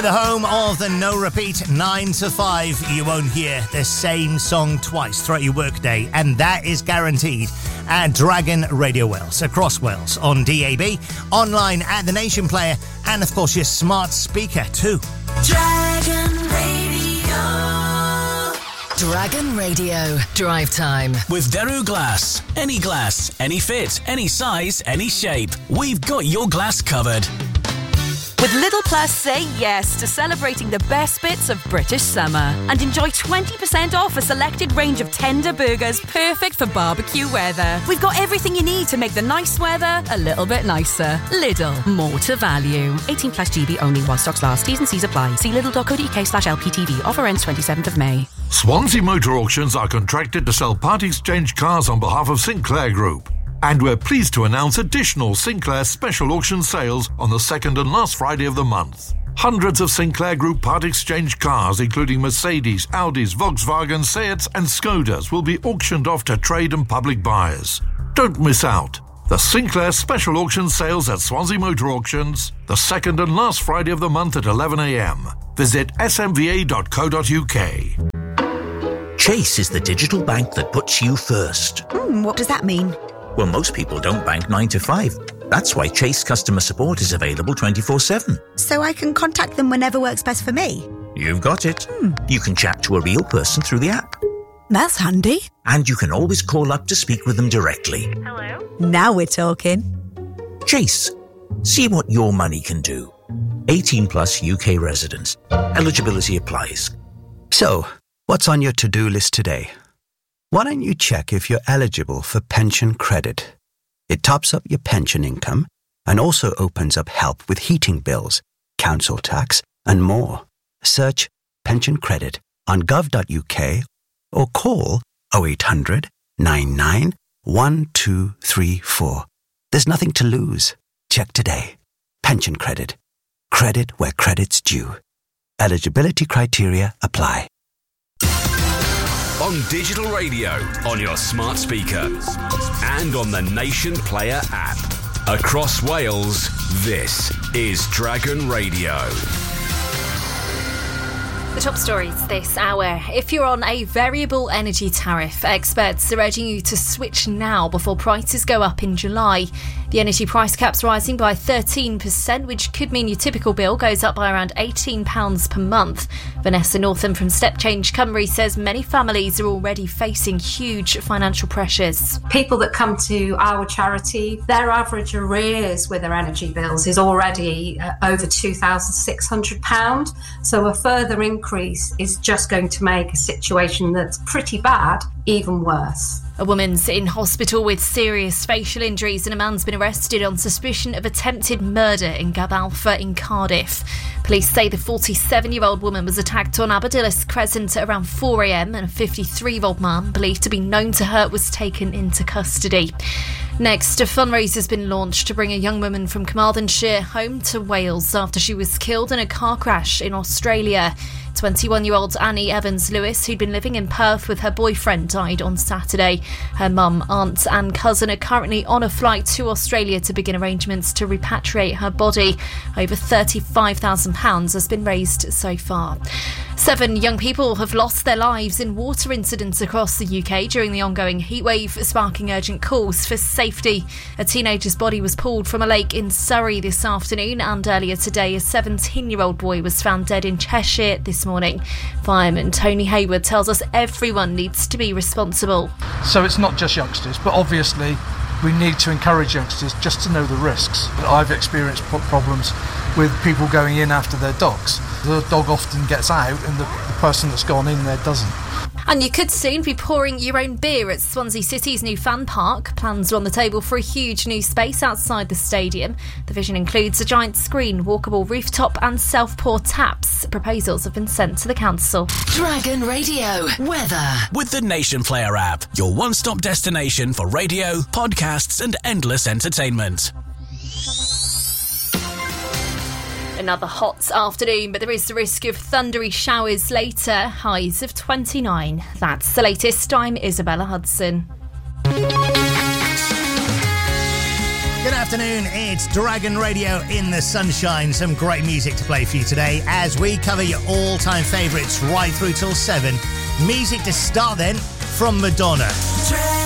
the home of the no repeat 9 to 5. You won't hear the same song twice throughout your workday, and that is guaranteed at Dragon Radio Wales, across Wales, on DAB, online at the Nation Player, and of course your smart speaker too. Dragon Radio. Dragon Radio Drive Time with Daru Glass. Any glass, any fit, any size, any shape. We've got your glass covered. With Lidl Plus, say yes to celebrating the best bits of British summer and enjoy 20% off a selected range of tender burgers perfect for barbecue weather. We've got everything you need to make the nice weather a little bit nicer. Lidl, more to value. 18 plus GB only while stocks last. T's and C's apply. See lidl.co.uk/LPTV. Offer ends 27th of May. Swansea Motor Auctions are contracted to sell part exchange cars on behalf of Sinclair Group. And we're pleased to announce additional Sinclair special auction sales on the second and last Friday of the month. Hundreds of Sinclair Group part exchange cars, including Mercedes, Audis, Volkswagen, Seats and Skodas, will be auctioned off to trade and public buyers. Don't miss out. The Sinclair special auction sales at Swansea Motor Auctions, the second and last Friday of the month at 11 a.m. Visit smva.co.uk. Chase is the digital bank that puts you first. What does that mean? Well, most people don't bank 9 to 5. That's why Chase customer support is available 24/7. So I can contact them whenever works best for me? You've got it. You can chat to a real person through the app. That's handy. And you can always call up to speak with them directly. Hello? Now we're talking. Chase. See what your money can do. 18 plus UK residents. Eligibility applies. So, what's on your to-do list today? Why don't you check if you're eligible for pension credit? It tops up your pension income and also opens up help with heating bills, council tax and more. Search pension credit on gov.uk or call 0800 99 1234. There's nothing to lose. Check today. Pension credit. Credit where credit's due. Eligibility criteria apply. On digital radio, on your smart speaker, and on the Nation Player app. Across Wales, this is Dragon Radio. The top stories this hour. If you're on a variable energy tariff, experts are urging you to switch now before prices go up in July. The energy price cap's rising by 13%, which could mean your typical bill goes up by around £18 per month. Vanessa Northam from Step Change Cymru says many families are already facing huge financial pressures. People that come to our charity, their average arrears with their energy bills is already over £2,600. So a further increase is just going to make a situation that's pretty bad even worse. A woman's in hospital with serious facial injuries and a man's been arrested on suspicion of attempted murder in Gab Alpha in Cardiff. Police say the 47-year-old woman was attacked on Aberdilis Crescent at around 4 a.m. and a 53-year-old man believed to be known to her was taken into custody. Next, a fundraiser has been launched to bring a young woman from Carmarthenshire home to Wales after she was killed in a car crash in Australia. 21-year-old Annie Evans-Lewis, who'd been living in Perth with her boyfriend, died on Saturday. Her mum, aunt and cousin are currently on a flight to Australia to begin arrangements to repatriate her body. Over £35,000 has been raised so far. 7 young people have lost their lives in water incidents across the UK during the ongoing heatwave, sparking urgent calls for safety. A teenager's body was pulled from a lake in Surrey this afternoon, and earlier today a 17-year-old boy was found dead in Cheshire this morning. Fireman Tony Hayward tells us everyone needs to be responsible. So it's not just youngsters, but obviously we need to encourage youngsters just to know the risks. I've experienced problems with people going in after their dogs. The dog often gets out and the person that's gone in there doesn't. And you could soon be pouring your own beer at Swansea City's new fan park. Plans are on the table for a huge new space outside the stadium. The vision includes a giant screen, walkable rooftop and self-pour taps. Proposals have been sent to the council. Dragon Radio weather with the Nation Player app, your one-stop destination for radio, podcasts and endless entertainment. Another hot afternoon, but there is the risk of thundery showers later, highs of 29. That's the latest. I'm Isabella Hudson. Good afternoon, it's Dragon Radio in the sunshine. Some great music to play for you today as we cover your all-time favourites right through till 7. Music to start then from Madonna.